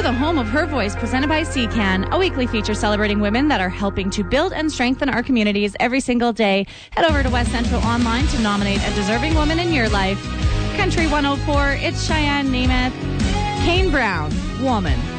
the home of Her Voice, presented by CCAN, a weekly feature celebrating women that are helping to build and strengthen our communities every single day. Head over to West Central Online to nominate a deserving woman in your life. Country 104, it's Cheyenne Nemeth. Kane Brown, Woman.